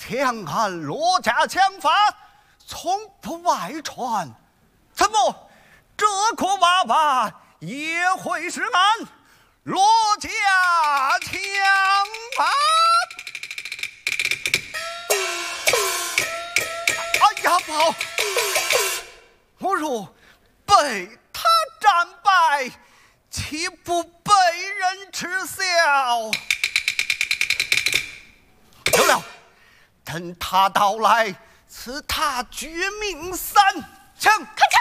强按罗家枪法，从不外传。怎么这颗娃娃也会是俺罗家枪法？哎呀，不好！我若被他战败，岂不被人耻笑？有了，等他到来，赐他绝命3枪。 看